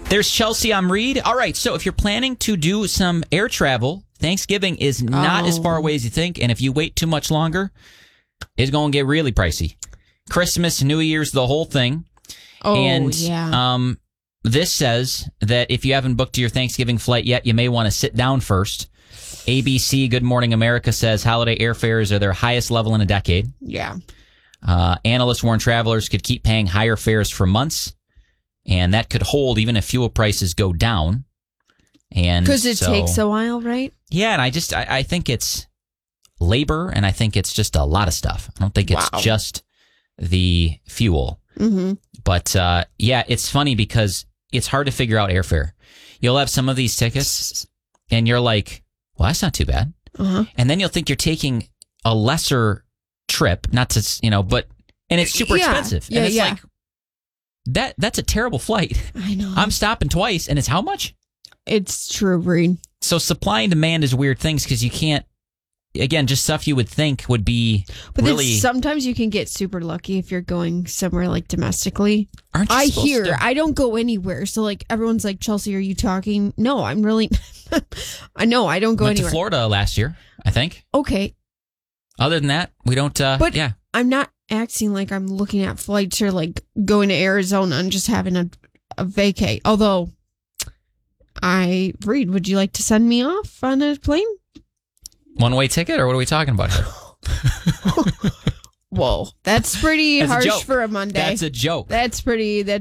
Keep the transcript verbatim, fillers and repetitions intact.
There's Chelsea. I'm Reed. All right, so if you're planning to do some air travel, Thanksgiving is not Oh. as far away as you think, and if you wait too much longer, it's going to get really pricey. Christmas, New Year's, the whole thing. Oh, and, yeah. Um, this says that if you haven't booked your Thanksgiving flight yet, you may want to sit down first. A B C Good Morning America says holiday airfares are their highest level in a decade. Yeah. Uh, analysts warn travelers could keep paying higher fares for months, and that could hold even if fuel prices go down. And Because it so, takes a while, right? Yeah, and I just I, I think it's labor, and I think it's just a lot of stuff. I don't think it's Wow. just the fuel. Mm-hmm. But uh, yeah, it's funny because it's hard to figure out airfare. You'll have some of these tickets, and you're like, well, that's not too bad. Uh-huh. And then you'll think you're taking a lesser trip, not to, you know, but, and it's super Yeah. expensive. Yeah, and it's yeah. like, that that's a terrible flight. I know. I'm stopping twice, and it's how much? It's true, Reed. So supply and demand is weird things because you can't, again, just stuff you would think would be But really, then sometimes you can get super lucky if you're going somewhere like domestically. aren't you I supposed hear. to? I don't go anywhere. So like everyone's like, Chelsea, are you talking? No, I'm really. I know I don't go Went anywhere. to Florida last year, I think. Okay, Other than that, we don't, uh, But- yeah. I'm not acting like I'm looking at flights or like going to Arizona and just having a a vacay. Although, I Reed, would you like to send me off on a plane? One-way ticket, or what are we talking about here? Whoa, that's pretty That's a harsh joke. for a Monday. That's a joke. That's pretty. That's